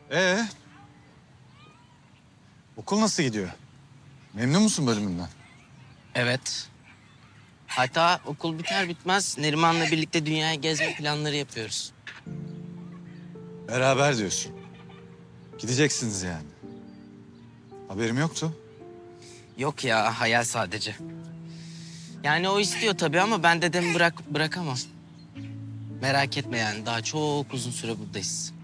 Ee, okul nasıl gidiyor? Memnun musun bölümünden? Evet. Hatta okul biter bitmez Neriman'la birlikte dünyayı gezme planları yapıyoruz. Beraber diyorsun. Gideceksiniz yani. Haberim yoktu. Yok ya, hayal sadece. Yani o istiyor tabii ama ben dedemi bırakamam. Merak etme yani, daha çok uzun süre buradayız.